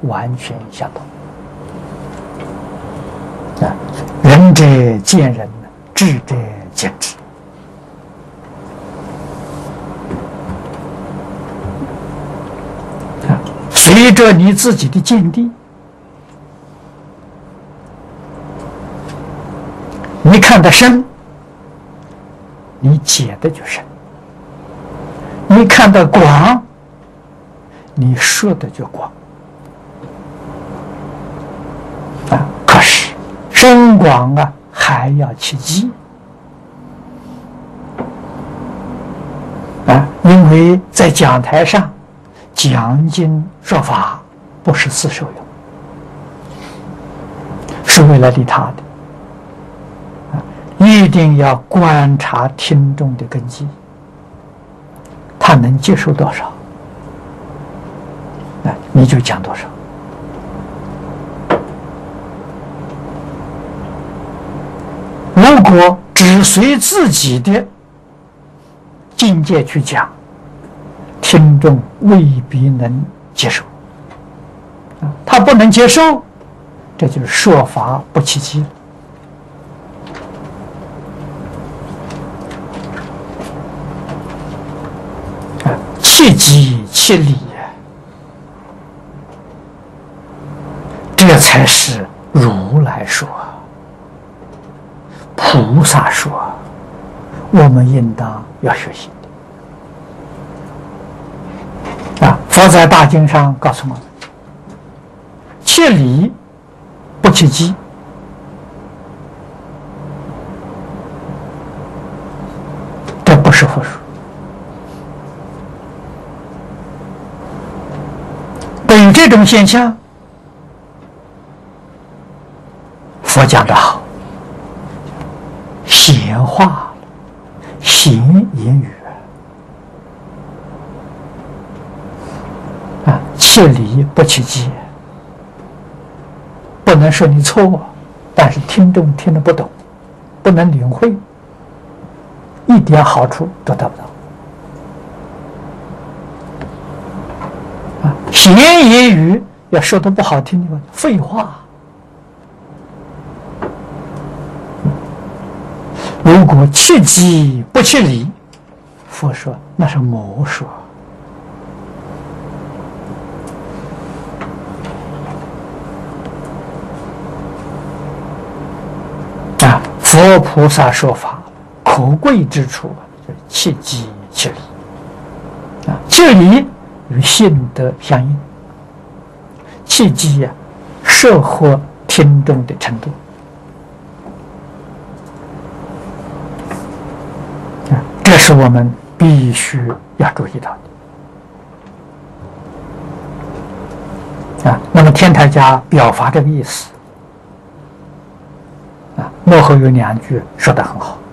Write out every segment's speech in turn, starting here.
完全相同。仁者见仁，智者见智。随着你自己的见地，你看得深，你解的就深；你看得广，你说的就广。可是深广还要契机因为在讲台上讲经说法不是自受用，是为了利他的。一定要观察听众的根基，他能接受多少，你就讲多少。如果只随自己的境界去讲，听众未必能接受。他不能接受，这就是说法不契机。契机契理，这才是如来说，菩萨说，我们应当要学习的。佛在大经上告诉我们，切理不契机，这不是佛说。对于这种现象，佛讲得好，闲话闲言语切理不契机，不能说你错，但是听众听得不懂，不能领会，一点好处都得不到。闲言语要说的不好听的话，废话。如果契机不契理，佛说那是魔说。佛菩萨说法可贵之处就是契机契理。契理与性德相应，契机适合听众的程度。这是我们必须要注意到的。那么天台家表达这个意思，幕后有两句说得很好：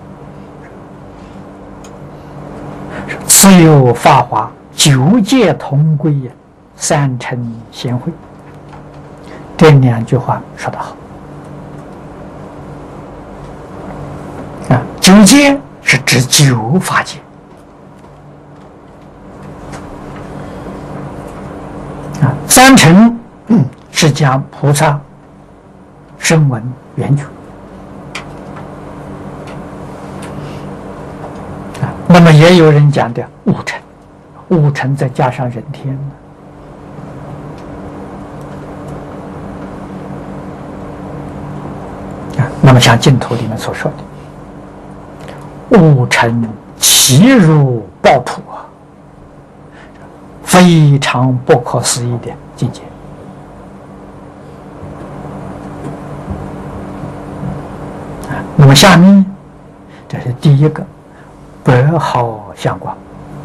此有法华，九界同归，三乘贤慧。这两句话说得好。九界是指九法界，三乘是讲菩萨声闻缘觉。那么也有人讲的五乘，五乘再加上人天。那么像净土里面所说的，五乘齐如抱朴非常不可思议的境界。那么下面这是第一个，白毫相光。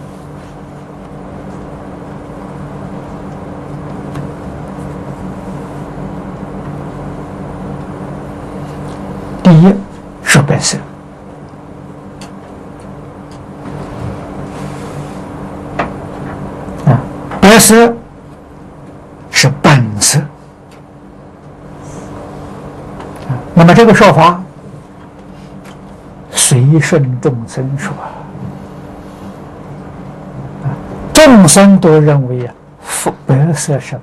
第一是白色，白色是本色。那么这个说法随顺众生说，众生都认为白色是